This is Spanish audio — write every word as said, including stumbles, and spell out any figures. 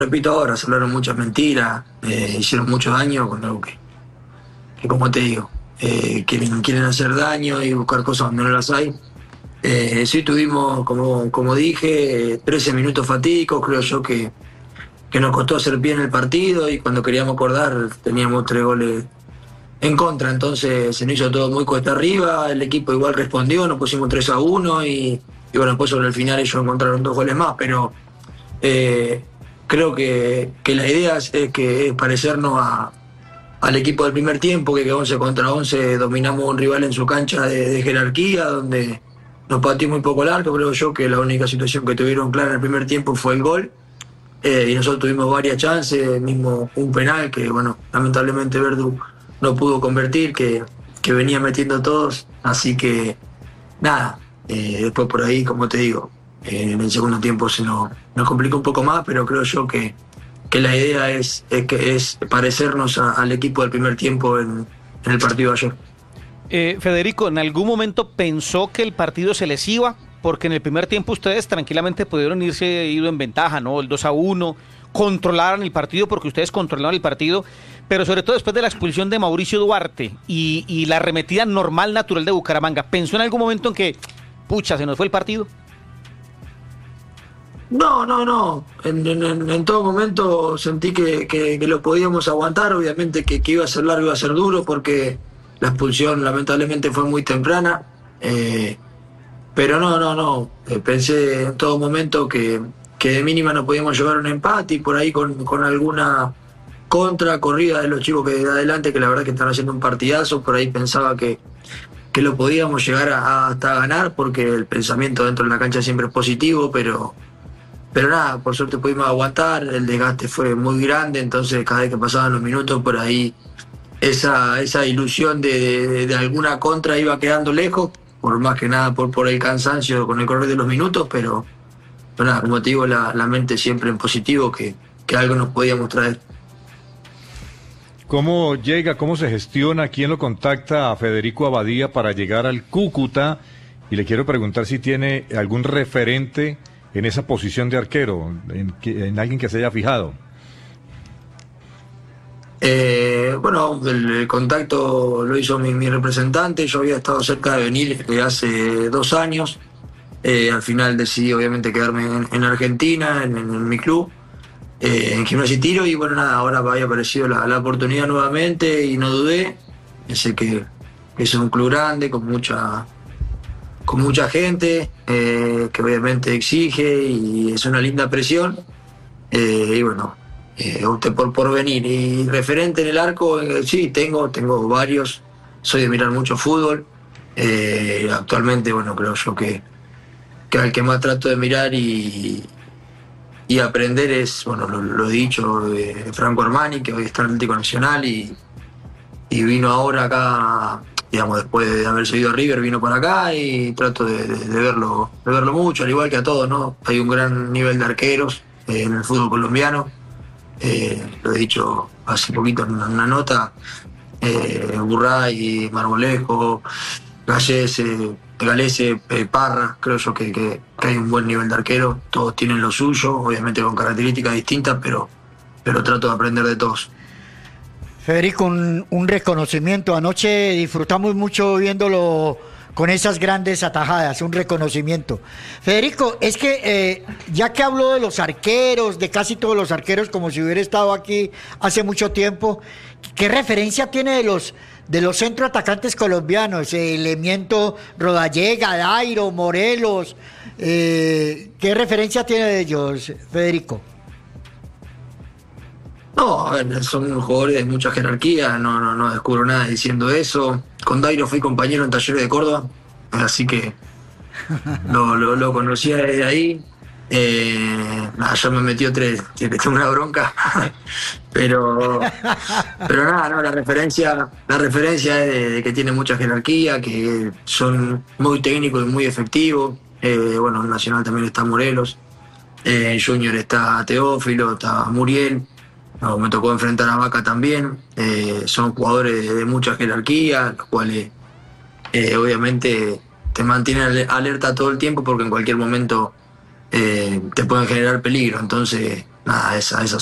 repito ahora, se hablaron muchas mentiras, eh, hicieron mucho daño con algo que, que como te digo, eh, quieren, quieren hacer daño y buscar cosas donde no las hay. Eh, sí tuvimos, como, como dije, trece minutos fatídicos, creo yo que, que nos costó hacer bien el partido y cuando queríamos acordar teníamos tres goles en contra, entonces se nos hizo todo muy cuesta arriba, el equipo igual respondió, nos pusimos tres a uno y, y bueno, después sobre el final ellos encontraron dos goles más, pero eh, creo que, que la idea es, es que es parecernos a, al equipo del primer tiempo, que, que once contra once dominamos a un rival en su cancha de, de jerarquía, donde nos pateó muy poco el arco, creo yo que la única situación que tuvieron clara en el primer tiempo fue el gol. Eh, y nosotros tuvimos varias chances, mismo un penal que, bueno, lamentablemente Verdu no pudo convertir, que, que venía metiendo todos, así que nada, eh, después por ahí, como te digo, eh, en el segundo tiempo se nos, nos complicó un poco más, pero creo yo que, que la idea es, es, que es parecernos a, al equipo del primer tiempo en, en el partido de ayer. Eh, Federico, ¿en algún momento pensó que el partido se les iba? Porque en el primer tiempo ustedes tranquilamente pudieron irse ido en ventaja, ¿no? El dos a uno, controlaron el partido porque ustedes controlaron el partido, pero sobre todo después de la expulsión de Mauricio Duarte y, y la arremetida normal, natural de Bucaramanga, ¿pensó en algún momento en que, pucha, se nos fue el partido? No, no, no. En, en, en todo momento sentí que, que, que lo podíamos aguantar, obviamente que, que iba a ser largo, iba a ser duro porque la expulsión lamentablemente fue muy temprana. Eh, Pero no, no, no. Eh, pensé en todo momento que, que de mínima no podíamos llevar un empate y por ahí con, con alguna contra corrida de los chicos que de adelante, que la verdad que están haciendo un partidazo, por ahí pensaba que, que lo podíamos llegar a, a hasta ganar porque el pensamiento dentro de la cancha siempre es positivo, pero, pero nada, por suerte pudimos aguantar, el desgaste fue muy grande, entonces cada vez que pasaban los minutos por ahí esa, esa ilusión de, de, de alguna contra iba quedando lejos, por más que nada por, por el cansancio con el correr de los minutos, pero, pero nada, como te digo, la, la mente siempre en positivo, que, que algo nos podíamos traer. ¿Cómo llega, cómo se gestiona, quién lo contacta a Federico Abadía para llegar al Cúcuta? Y le quiero preguntar si tiene algún referente en esa posición de arquero, en, en alguien que se haya fijado. Eh, bueno, el, el contacto lo hizo mi, mi representante, yo había estado cerca de venir desde hace dos años, eh, al final decidí obviamente quedarme en, en Argentina, en, en, en mi club, eh, en Gimnasia y Tiro, y bueno, nada, ahora había aparecido la, la oportunidad nuevamente y no dudé, sé que, que es un club grande, con mucha, con mucha gente, eh, que obviamente exige y es una linda presión, eh, y bueno, Eh, opté por, por venir. Y referente en el arco, eh, sí, tengo, tengo varios. Soy de mirar mucho fútbol. Eh, actualmente, bueno, creo yo que, que al que más trato de mirar y, y aprender es, bueno, lo, lo he dicho, eh, Franco Armani, que hoy está en el Atlético Nacional y, y vino ahora acá, digamos, después de haberse ido a River, vino para acá y trato de, de, de verlo, de verlo mucho, al igual que a todos, ¿no? Hay un gran nivel de arqueros eh, en el fútbol colombiano. Eh, lo he dicho hace poquito en una, una nota, eh, Burray, Marmolejo, Gallese, Galese, eh, Parra, creo yo que, que, que hay un buen nivel de arquero, todos tienen lo suyo, obviamente con características distintas, pero, pero trato de aprender de todos. Federico, un, un reconocimiento, anoche disfrutamos mucho viéndolo con esas grandes atajadas, un reconocimiento. Federico, es que eh, ya que habló de los arqueros, de casi todos los arqueros, como si hubiera estado aquí hace mucho tiempo, ¿qué referencia tiene de los de los centroatacantes colombianos? Eh, Lemiento, Rodallega, Dairo, Morelos, eh, ¿qué referencia tiene de ellos, Federico? No, a ver, son jugadores de mucha jerarquía, no, no, no descubro nada diciendo eso. Con Dairo fui compañero en Talleres de Córdoba, así que lo, lo, lo conocía desde ahí. Eh, nada, ya me metió tres, que tengo una bronca. pero pero nada, no, la referencia, la referencia es de, de que tiene mucha jerarquía, que son muy técnicos y muy efectivos. Eh, bueno, en Nacional también está Morelos, eh, en Junior está Teófilo, está Muriel. No, me tocó enfrentar a Vaca también. Eh, son jugadores de, de mucha jerarquía, los cuales eh, obviamente te mantienen alerta todo el tiempo porque en cualquier momento eh, te pueden generar peligro. Entonces, nada, esa, esa